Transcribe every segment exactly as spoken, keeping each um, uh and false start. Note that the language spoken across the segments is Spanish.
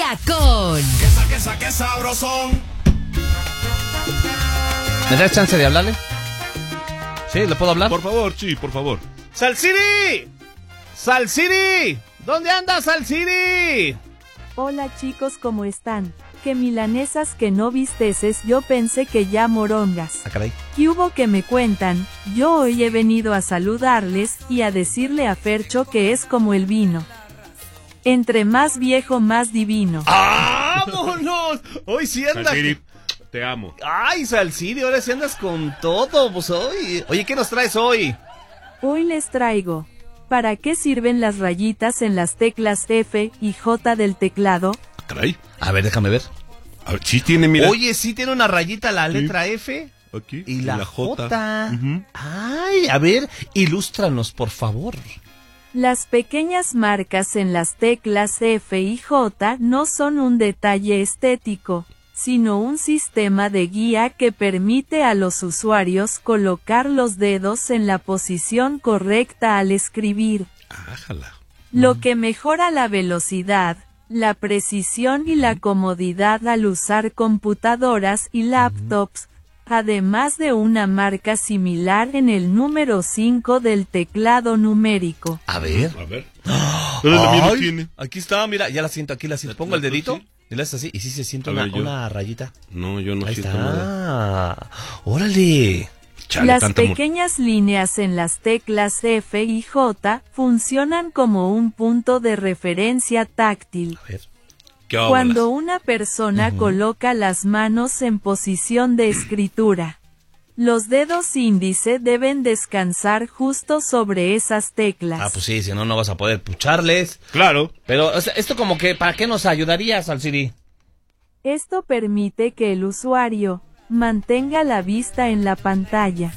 día con... Quesa, quesa, qué sabrosón. ¿Me das chance de hablarle? ¿Sí? ¿Le puedo hablar? Por favor, sí, por favor. ¡Salsiri! ¡Salsiri! ¿Dónde andas, Salsiri? Hola chicos, ¿cómo están? Que milanesas que no visteces, yo pensé que ya morongas. Ah, caray. ¿Qué hubo que me cuentan? Yo hoy he venido a saludarles y a decirle a Fercho que es como el vino. Entre más viejo, más divino. ¡Vámonos! Hoy sí andas... Salsiri, te amo. Ay, Salsiri, ahora sí andas con todo, pues hoy. Oye, ¿qué nos traes hoy? Hoy les traigo. ¿Para qué sirven las rayitas en las teclas F y J del teclado? Caray. A ver, déjame ver. A ver, sí tiene, mira. Oye, sí tiene una rayita la letra sí. F. Aquí. Y la, la J. J. Uh-huh. Ay, a ver, ilústranos, por favor. Las pequeñas marcas en las teclas F y J no son un detalle estético, sino un sistema de guía que permite a los usuarios colocar los dedos en la posición correcta al escribir. Ájala. Lo que mejora la velocidad, la precisión y la comodidad al usar computadoras y laptops, además de una marca similar en el número cinco del teclado numérico. A ver. A ver. Ay, tiene. Aquí está, mira, ya la siento, aquí la siento. Pongo el dedito. ¿Sí? Y le haces así, y sí se siente una, ver, una rayita. No, yo no Ahí siento está. nada. ¡Órale! Chale, las pequeñas líneas en las teclas F y J funcionan como un punto de referencia táctil. A ver. Cuando una persona uh-huh. coloca las manos en posición de escritura, los dedos índice deben descansar justo sobre esas teclas. Ah, pues sí, si no, no vas a poder pucharles. Claro. Pero, o sea, esto como que, ¿para qué nos ayudaría, Salsiri? Esto permite que el usuario mantenga la vista en la pantalla,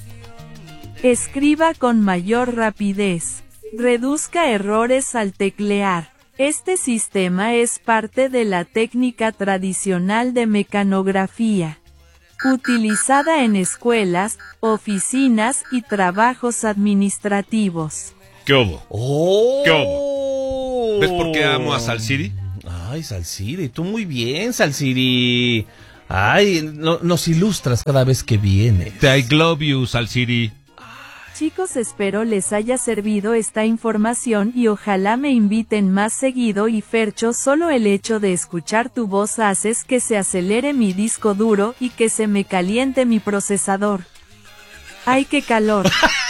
escriba con mayor rapidez, reduzca errores al teclear. Este sistema es parte de la técnica tradicional de mecanografía, utilizada en escuelas, oficinas y trabajos administrativos. ¿Qué hubo? Oh. ¿Qué hubo? ¿Ves por qué amo a Salsiri? Ay, Salsiri, tú muy bien, Salsiri. Ay, no, nos ilustras cada vez que vienes. Te I love you, Salsiri. Chicos, espero les haya servido esta información y ojalá me inviten más seguido. Y Fercho, solo el hecho de escuchar tu voz haces que se acelere mi disco duro y que se me caliente mi procesador. ¡Ay, qué calor!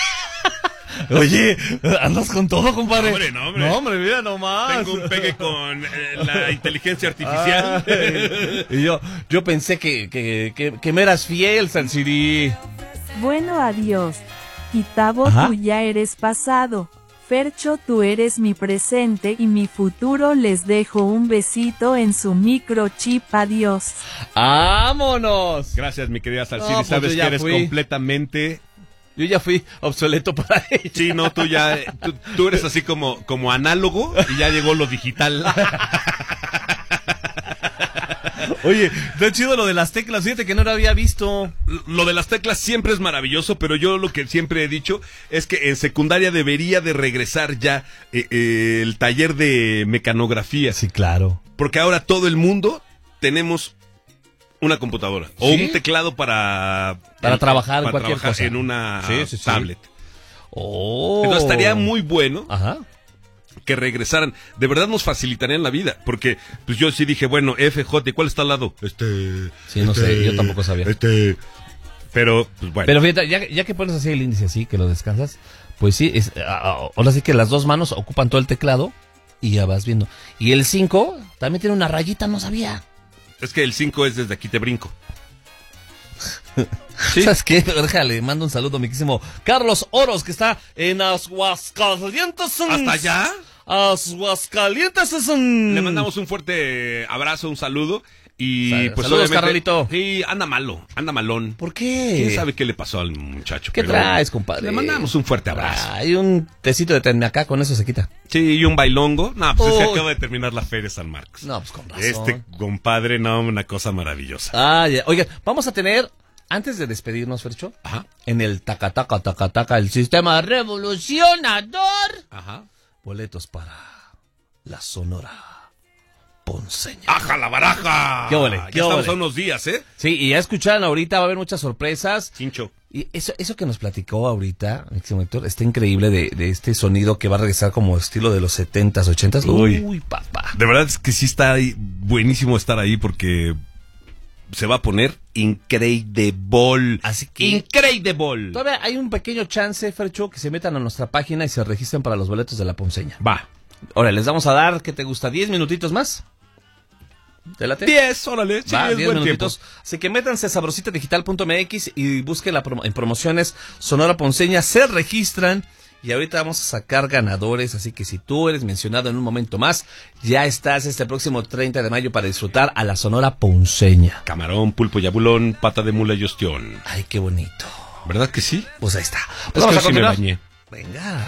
Oye, andas con todo, compadre. Hombre, no, hombre. No, hombre, mira nomás. Tengo un pegue con eh, la inteligencia artificial. Ay, y yo, yo pensé que, que, que, que me eras fiel, Salsiri. Bueno, adiós. Itabo, tú ya eres pasado. Fercho, tú eres mi presente y mi futuro. Les dejo un besito en su microchip. Adiós. ¡Vámonos! Gracias, mi querida Salsiri. No, pues sabes que eres fui. completamente... Yo ya fui obsoleto para ella. Sí, no, tú ya... Tú, tú eres así como, como análogo y ya llegó lo digital. Oye, está chido lo de las teclas, fíjate que no lo había visto. Lo de las teclas siempre es maravilloso, pero yo lo que siempre he dicho es que en secundaria debería de regresar ya eh, eh, el taller de mecanografía. Sí, claro. Porque ahora todo el mundo tenemos una computadora o ¿Sí? un teclado para... Para el, trabajar para en cualquier trabajar cosa. en una sí, sí, sí. tablet. Oh. Entonces estaría muy bueno... Ajá. que regresaran, de verdad nos facilitarían la vida, porque pues yo sí dije, bueno, F J, ¿cuál está al lado? Este... Sí, no este, sé, yo tampoco sabía. Este... Pero, pues bueno. Pero fíjate, ya, ya que pones así el índice así, que lo descansas, pues sí, es, ahora sí que las dos manos ocupan todo el teclado y ya vas viendo. Y el cinco también tiene una rayita, no sabía. Es que el cinco es desde aquí te brinco. ¿Sí? ¿Sabes qué? Déjale, mando un saludo, miquísimo Carlos Oros, que está en Aguascalientes. ¿Hasta allá? Aguascalientes. Le mandamos un fuerte abrazo, un saludo. Y Sal, pues saludos, Carlito. Sí, anda malo, anda malón. ¿Por qué? ¿Quién sabe qué le pasó al muchacho? ¿Qué pero traes, compadre? Le mandamos un fuerte abrazo. Hay un tecito de tenme acá, con eso se quita. Sí, y un bailongo. No, pues oh. es que acaba de terminar la Feria San Marcos. No, pues con razón. Este compadre, no, una cosa maravillosa. Ah, ya. Oiga, vamos a tener... Antes de despedirnos, Fercho, Ajá. en el tacataca, tacataca, el sistema revolucionador, Ajá. boletos para la Sonora Ponceña. ¡Aja la baraja! ¡Qué ole, Ya qué estamos ole! a unos días, ¿eh? Sí, y ya escucharon ahorita, va a haber muchas sorpresas. Chincho. Y eso, eso que nos platicó ahorita, Máximo Héctor, está increíble de, de este sonido que va a regresar como estilo de los setentas, ochentas. Uy. Uy, papá. De verdad es que sí está ahí, buenísimo estar ahí porque se va a poner increíble. Así que Increíble. todavía hay un pequeño chance, Fercho, que se metan a nuestra página y se registren para los boletos de la Ponceña. Va. Ahora, les vamos a dar, ¿qué te gusta? ¿diez minutitos más? ¿Te late? diez, órale. Sí, Va, es diez buen minutitos. Así que métanse a sabrosita digital punto m x y busquen la promo- en promociones Sonora Ponceña, se registran y ahorita vamos a sacar ganadores, así que si tú eres mencionado en un momento más, ya estás este próximo treinta de mayo para disfrutar a la Sonora Ponceña. Camarón, pulpo y abulón, pata de mula y ostión. Ay, qué bonito. ¿Verdad que sí? Pues ahí está. Es Pues vamos que a hoy sí me continuar. bañé. Venga.